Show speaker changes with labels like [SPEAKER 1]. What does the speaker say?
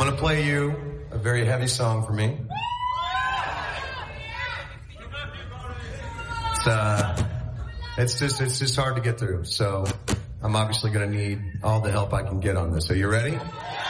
[SPEAKER 1] going to play you a very heavy song for me. It's just hard to get through. So I'm obviously going to need all the help I can get on this. Are you ready?